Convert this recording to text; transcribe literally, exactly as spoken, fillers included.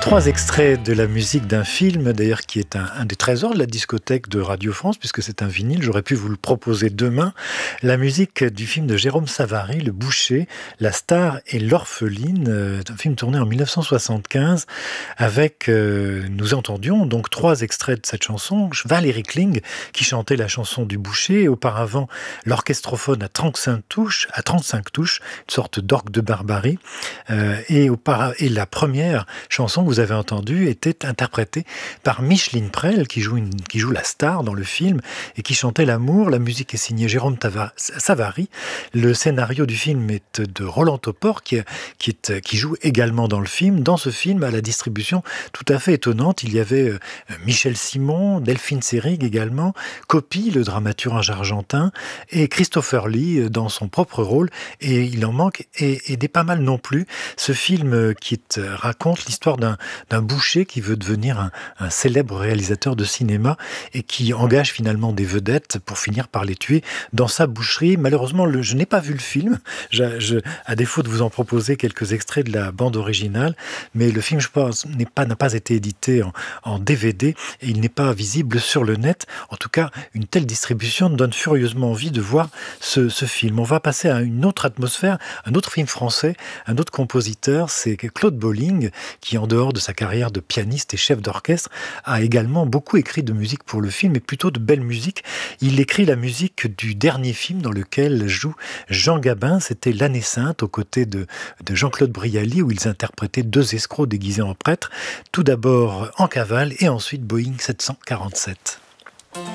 Trois extraits de la musique d'un film, d'ailleurs qui est un, un des trésors de la discothèque de Radio France, puisque c'est un vinyle, j'aurais pu vous le proposer demain. La musique du film de Jérôme Savary, Le Boucher, La Star et l'Orpheline, euh, un film tourné en dix-neuf cent soixante-quinze, avec, euh, nous entendions donc trois extraits de cette chanson, Valérie Kling, qui chantait la chanson du Boucher, et auparavant l'orchestrophone à trente-cinq touches, à trente-cinq touches, une sorte d'orgue de barbarie, euh, et, aupara- et la première chanson que vous avez entendue était interprétée par Micheline Prel, qui joue, une, qui joue la star dans le film et qui chantait l'amour. La musique est signée Jérôme Tava- Savary. Le scénario du film est de Roland Topor, qui, qui, est, qui joue également dans le film. Dans ce film, à la distribution tout à fait étonnante, il y avait euh, Michel Simon, Delphine Seyrig également, Coppi, le dramaturge argentin, et Christopher Lee euh, dans son propre rôle. Et il en manque, et, et des pas mal non plus. Ce film euh, qui est, euh, raconte l'histoire d'un, d'un boucher qui veut devenir un, un célèbre réalisateur de cinéma et qui engage finalement des vedettes pour finir par les tuer dans sa boucherie. Malheureusement, le, je n'ai pas vu le film, je, je, à défaut de vous en proposer quelques extraits de la bande originale, mais le film, je pense, n'est pas, n'a pas été édité en, en D V D et il n'est pas visible sur le net. En tout cas, une telle distribution donne furieusement envie de voir ce, ce film. On va passer à une autre atmosphère, un autre film français, un autre compositeur, c'est Claude Bolling, qui, en dehors de sa carrière de pianiste et chef d'orchestre, a également beaucoup écrit de musique pour le film, et plutôt de belle musique. Il écrit la musique du dernier film dans lequel joue Jean Gabin, c'était L'Année Sainte, aux côtés de, de Jean-Claude Brialy, où ils interprétaient deux escrocs déguisés en prêtres, tout d'abord En cavale, et ensuite Boeing sept cent quarante-sept.